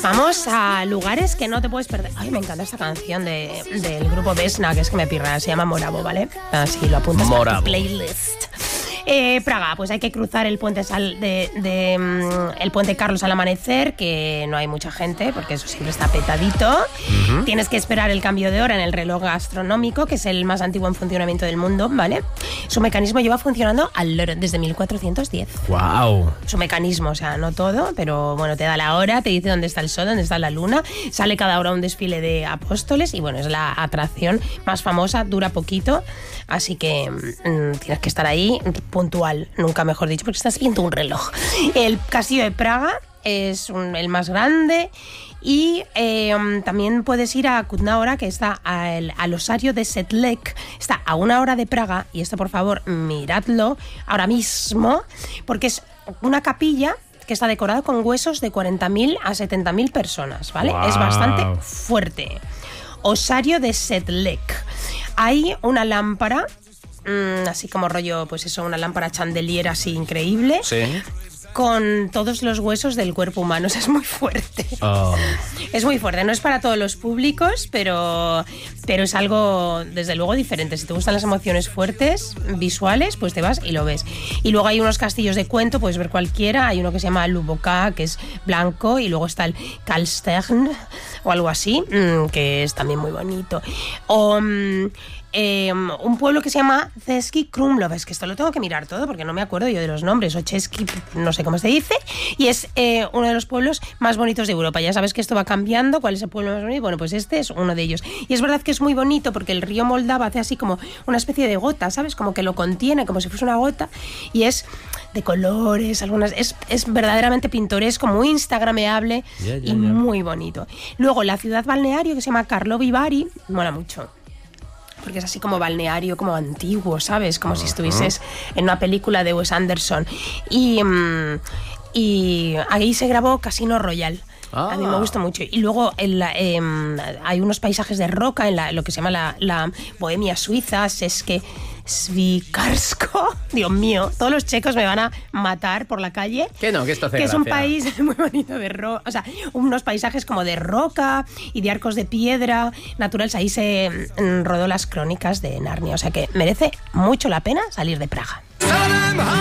Vamos a lugares que no te puedes perder. Ay, me encanta esta canción del grupo Vesna, que es que me pirra, se llama Moravo, ¿vale? Así lo apuntas a tu playlist. Praga, pues hay que cruzar el puente el puente Carlos al amanecer, que no hay mucha gente porque eso siempre está petadito. Uh-huh. Tienes que esperar el cambio de hora en el reloj astronómico, que es el más antiguo en funcionamiento del mundo, ¿vale? Su mecanismo lleva funcionando desde 1410. ¡Wow! Su mecanismo, o sea, no todo, pero bueno, te da la hora, te dice dónde está el sol, dónde está la luna, sale cada hora un desfile de apóstoles y bueno, es la atracción más famosa, dura poquito, así que tienes que estar ahí puntual, nunca mejor dicho, porque estás viendo un reloj. El castillo de Praga es el más grande y también puedes ir a Kutná Hora, que está al osario de Sedlec, está a 1 hora de Praga, y esto por favor miradlo ahora mismo, porque es una capilla que está decorada con huesos de 40.000 a 70.000 personas, ¿vale? Wow. Es bastante fuerte. Osario de Sedlec. Hay una lámpara, así como rollo, pues eso, una lámpara chandelier así increíble. Sí. Con todos los huesos del cuerpo humano. O sea, es muy fuerte. Oh. Es muy fuerte. No es para todos los públicos, pero es algo, desde luego, diferente. Si te gustan las emociones fuertes, visuales, pues te vas y lo ves. Y luego hay unos castillos de cuento, puedes ver cualquiera. Hay uno que se llama Luboká, que es blanco, y luego está el Karlstern, o algo así, que es también muy bonito. O un pueblo que se llama Český Krumlov, es que esto lo tengo que mirar todo porque no me acuerdo yo de los nombres, o Český, no sé cómo se dice, y es uno de los pueblos más bonitos de Europa. Ya sabes que esto va cambiando, ¿cuál es el pueblo más bonito? Bueno, pues este es uno de ellos. Y es verdad que es muy bonito porque el río Moldava hace así como una especie de gota, ¿sabes? Como que lo contiene, como si fuese una gota, y es de colores, algunas, es verdaderamente pintoresco, muy instagrameable y muy bonito. Luego la ciudad balneario, que se llama Karlovy Vary, mola mucho, porque es así como balneario, como antiguo, ¿sabes? Como si estuvieses en una película de Wes Anderson. Y ahí se grabó Casino Royale. A mí me gusta mucho. Y luego hay unos paisajes de roca en lo que se llama la Bohemia suiza, Svikarsko. Dios mío, todos los checos me van a matar por la calle. Que no, que esto hace que gracia. Es un país muy bonito de roca, o sea, unos paisajes como de roca y de arcos de piedra naturales. Ahí se rodó las crónicas de Narnia, o sea que merece mucho la pena salir de Praga.